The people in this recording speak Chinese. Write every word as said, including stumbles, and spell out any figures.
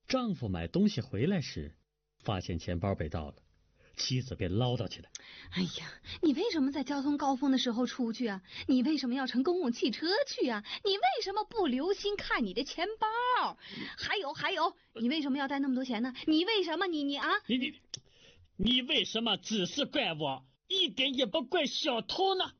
丈夫买东西回来时，发现钱包被盗了，妻子便唠叨起来： 哎呀，你为什么在交通高峰的时候出去啊？你为什么要乘公共汽车去啊？你为什么不留心看你的钱包？还有还有，你为什么要带那么多钱呢？你为什么你你啊？ 你你你为什么只是怪我，一点也不怪小偷呢？